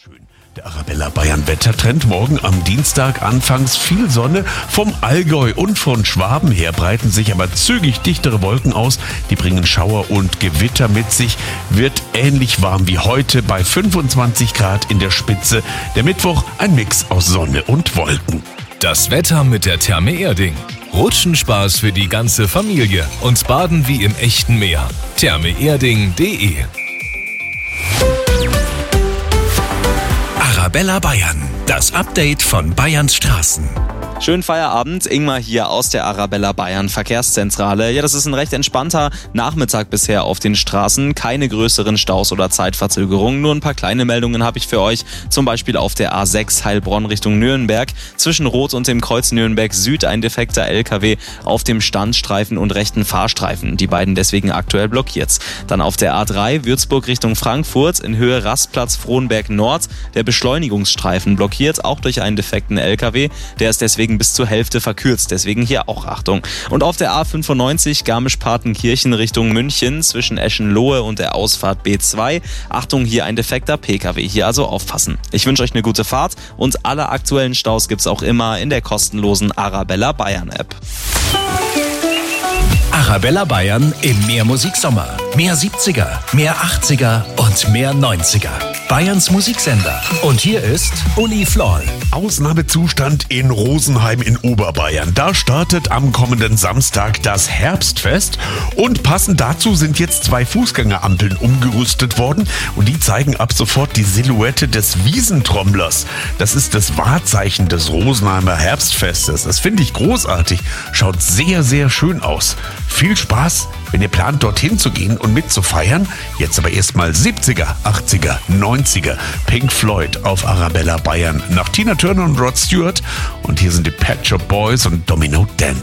Schön. Der Arabella Bayern Wettertrend morgen am Dienstag anfangs viel Sonne. Vom Allgäu und von Schwaben her breiten sich aber zügig dichtere Wolken aus. Die bringen Schauer und Gewitter mit sich. Wird ähnlich warm wie heute bei 25 Grad in der Spitze. Der Mittwoch ein Mix aus Sonne und Wolken. Das Wetter mit der Therme Erding. Rutschenspaß für die ganze Familie und Baden wie im echten Meer. thermeerding.de. Arabella Bayern, das Update von Bayerns Straßen. Schönen Feierabend, Ingmar hier aus der Arabella Bayern Verkehrszentrale. Ja, das ist ein recht entspannter Nachmittag bisher auf den Straßen. Keine größeren Staus oder Zeitverzögerungen. Nur ein paar kleine Meldungen habe ich für euch. Zum Beispiel auf der A6 Heilbronn Richtung Nürnberg. Zwischen Rot und dem Kreuz Nürnberg Süd ein defekter LKW auf dem Standstreifen und rechten Fahrstreifen. Die beiden deswegen aktuell blockiert. Dann auf der A3 Würzburg Richtung Frankfurt in Höhe Rastplatz Frohnberg Nord. Der Beschleunigungsstreifen blockiert, auch durch einen defekten LKW. Der ist deswegen bis zur Hälfte verkürzt, deswegen hier auch Achtung. Und auf der A95 Garmisch-Partenkirchen Richtung München zwischen Eschenlohe und der Ausfahrt B2. Achtung, hier ein defekter PKW, hier also aufpassen. Ich wünsche euch eine gute Fahrt und alle aktuellen Staus gibt's auch immer in der kostenlosen Arabella Bayern App. Arabella Bayern im Mehrmusiksommer. Mehr 70er, mehr 80er und mehr 90er. Bayerns Musiksender. Und hier ist Uli Florl. Ausnahmezustand in Rosenheim in Oberbayern. Da startet am kommenden Samstag das Herbstfest. Und passend dazu sind jetzt 2 Fußgängerampeln umgerüstet worden. Und die zeigen ab sofort die Silhouette des Wiesentrommlers. Das ist das Wahrzeichen des Rosenheimer Herbstfestes. Das finde ich großartig. Schaut sehr, sehr schön aus. Viel Spaß, wenn ihr plant, dorthin zu gehen und mitzufeiern. Jetzt aber erstmal 70er, 80er, 90er. Pink Floyd auf Arabella Bayern nach Tina Turner und Rod Stewart. Und hier sind die Pet Shop Boys und Domino Dancing.